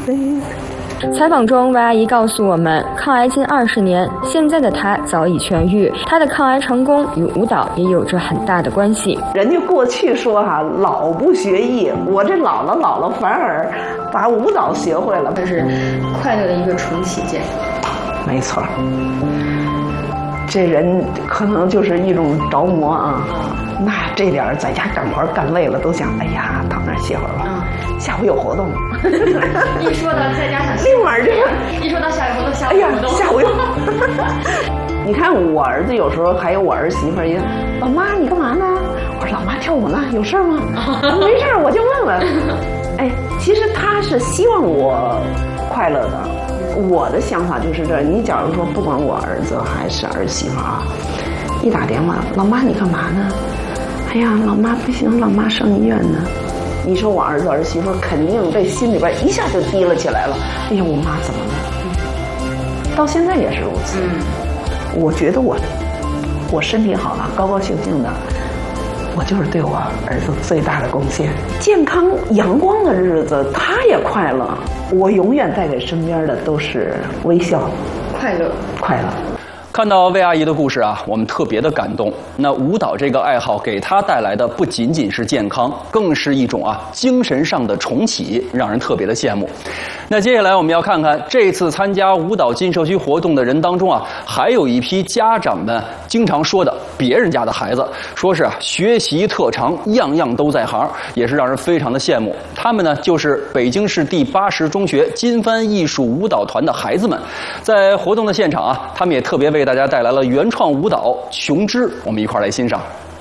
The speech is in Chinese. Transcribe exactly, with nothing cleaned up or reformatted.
采访中，魏阿姨告诉我们，抗癌近二十年，现在的她早已痊愈。她的抗癌成功与舞蹈也有着很大的关系。 人家过去说哈、啊，老不学艺，我这老了老了反而把舞蹈学会了， 这是快乐的一个重启键。 没错，这人可能就是一种着魔啊。那这点在家干活干累了，都想，哎呀，躺那儿歇会儿吧。嗯、下午有活动。 一说到在家想， 立马就一说到下午活动，下午哎呀，下午有。你看我儿子有时候还有我儿媳妇也，老妈你干嘛呢？我说老妈跳舞呢，有事吗？没事，我就问问。哎，其实他是希望我快乐的。我的想法就是这，你假如说不管我儿子还是儿媳妇啊，一打电话，老妈你干嘛呢？哎呀，老妈不行，老妈上医院呢。你说我儿子儿媳妇肯定这心里边一下就提了起来了。哎呀，我妈怎么了？嗯、到现在也是如此。嗯、我觉得我我身体好了，高高兴兴的，我就是对我儿子最大的贡献。健康阳光的日子，他也快乐。我永远带给身边的都是微笑、 快乐、 快乐。 看到魏阿姨的故事啊，我们特别的感动。那舞蹈这个爱好给她带来的不仅仅是健康，更是一种啊精神上的重启，让人特别的羡慕。那接下来我们要看看这次参加舞蹈进社区活动的人当中啊，还有一批家长们经常说的别人家的孩子，说是啊学习特长，样样都在行，也是让人非常的羡慕。他们呢就是北京市第八十中学金帆艺术舞蹈团的孩子们。在活动的现场啊，他们也特别为大家带来了原创舞蹈《琼枝》，我们一块儿来欣赏。